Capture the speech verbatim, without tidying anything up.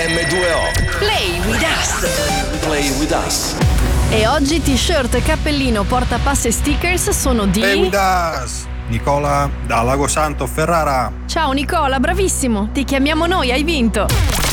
emme due o. Play with us. Play with us. E oggi t-shirt, cappellino, portapass e stickers sono di Play with us. Nicola da Lago Santo, Ferrara. Ciao Nicola, bravissimo. Ti chiamiamo noi, hai vinto.